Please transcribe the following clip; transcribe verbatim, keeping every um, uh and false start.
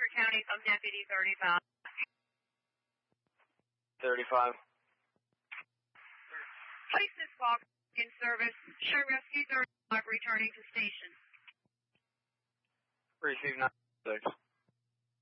Crawford County from Deputy thirty-five. thirty-five. Place this call in service. Show Rescue thirty-five returning to station. Receive nine six.